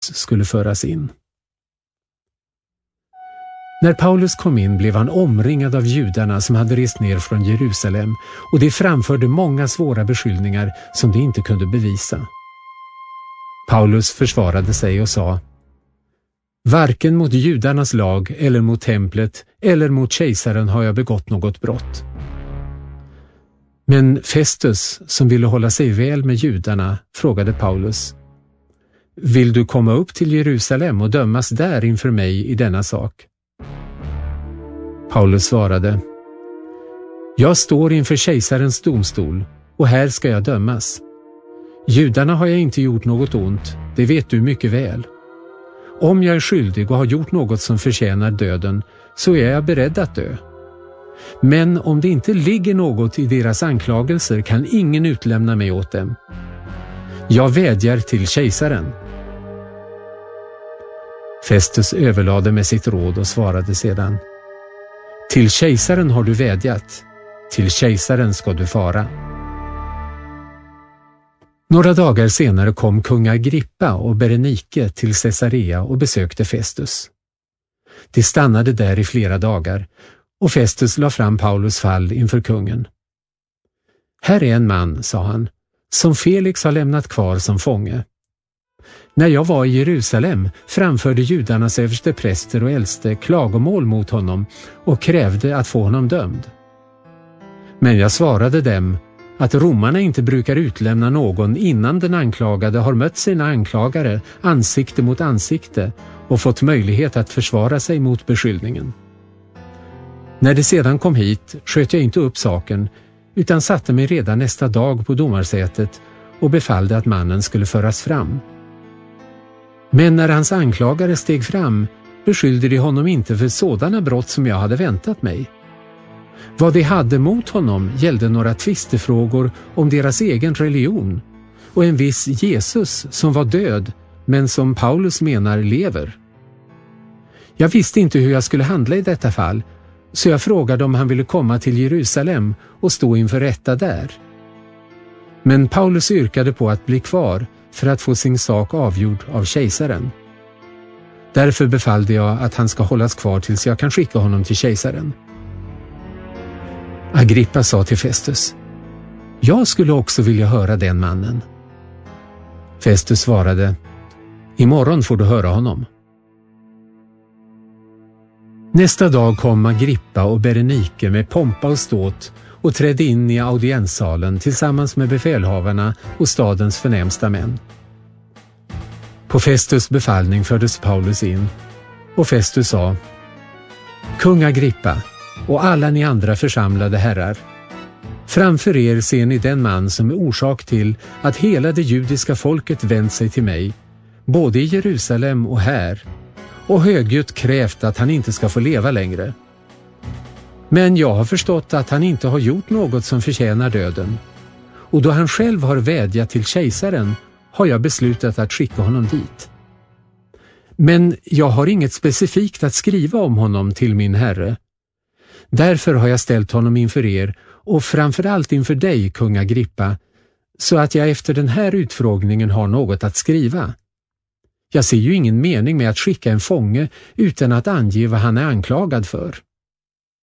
Paulus skulle föras in. När Paulus kom in blev han omringad av judarna som hade rest ner från Jerusalem, och de framförde många svåra beskyllningar som de inte kunde bevisa. Paulus försvarade sig och sa: varken mot judarnas lag eller mot templet eller mot kejsaren har jag begått något brott. Men Festus, som ville hålla sig väl med judarna, frågade Paulus: vill du komma upp till Jerusalem och dömas där inför mig i denna sak? Paulus svarade: jag står inför kejsarens domstol och här ska jag dömas. Judarna har jag inte gjort något ont, det vet du mycket väl. Om jag är skyldig och har gjort något som förtjänar döden, så är jag beredd att dö. Men om det inte ligger något i deras anklagelser kan ingen utlämna mig åt dem. Jag vädjar till kejsaren. Festus överlade med sitt råd och svarade sedan: till kejsaren har du vädjat, till kejsaren ska du fara. Några dagar senare kom kung Agrippa och Berenike till Caesarea och besökte Festus. De stannade där i flera dagar, och Festus la fram Paulus fall inför kungen. Här är en man, sa han, som Felix har lämnat kvar som fånge. När jag var i Jerusalem framförde judarnas överstepräster och äldste klagomål mot honom och krävde att få honom dömd. Men jag svarade dem att romarna inte brukar utlämna någon innan den anklagade har mött sina anklagare ansikte mot ansikte och fått möjlighet att försvara sig mot beskyllningen. När det sedan kom hit sköt jag inte upp saken, utan satte mig redan nästa dag på domarsätet och befallde att mannen skulle föras fram. Men när hans anklagare steg fram beskyllde de honom inte för sådana brott som jag hade väntat mig. Vad de hade mot honom gällde några tvistefrågor om deras egen religion och en viss Jesus som var död men som Paulus menar lever. Jag visste inte hur jag skulle handla i detta fall, så jag frågade om han ville komma till Jerusalem och stå inför rätta där. Men Paulus yrkade på att bli kvar för att få sin sak avgjord av kejsaren. Därför befallde jag att han ska hållas kvar tills jag kan skicka honom till kejsaren. Agrippa sa till Festus: jag skulle också vilja höra den mannen. Festus svarade: imorgon får du höra honom. Nästa dag kom Agrippa och Berenike med pompa och ståt och trädde in i audienssalen tillsammans med befälhavarna och stadens förnämsta män. På Festus befallning fördes Paulus in, och Festus sa: kung Agrippa och alla ni andra församlade herrar, framför er ser ni den man som är orsak till att hela det judiska folket vänt sig till mig, både i Jerusalem och här, och högljutt krävt att han inte ska få leva längre. Men jag har förstått att han inte har gjort något som förtjänar döden, och då han själv har vädjat till kejsaren har jag beslutat att skicka honom dit. Men jag har inget specifikt att skriva om honom till min herre. Därför har jag ställt honom inför er och framförallt inför dig, kung Agrippa, så att jag efter den här utfrågningen har något att skriva. Jag ser ju ingen mening med att skicka en fånge utan att ange vad han är anklagad för.